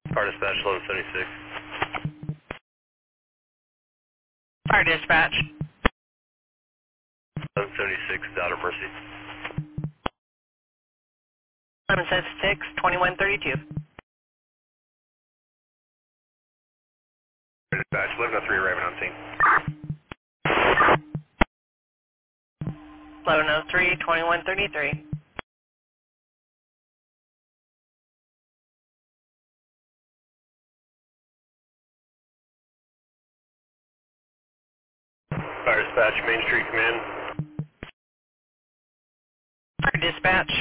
Fire dispatch, 1176. Fire dispatch. 1176, Daughter Mercy. 1176, 2132. Fire dispatch, 1103, arriving on scene. 1103, 2133. Fire dispatch, Main Street Command. Fire dispatch.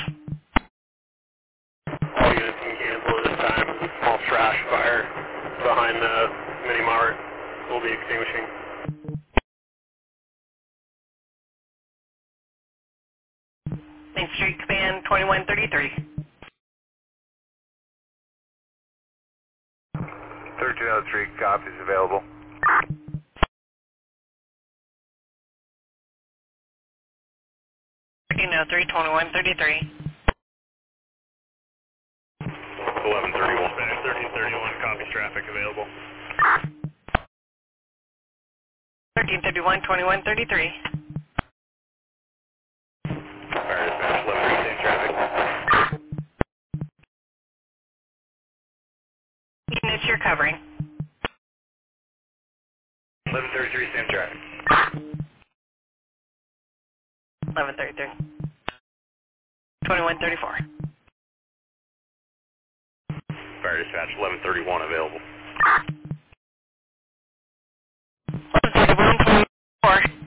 All units can cancel at this time. Small trash fire behind the mini mart. We'll be extinguishing. Main Street Command, 2133. 1303, copies available. 1303, 2133. 1131, Spanish 1331, copies traffic available. 1331, 2133. Fire dispatch, 1103, safe traffic. Units you're covering. 1133, same traffic. 1133. 2134. Fire dispatch, 1131, available. 1131, 24.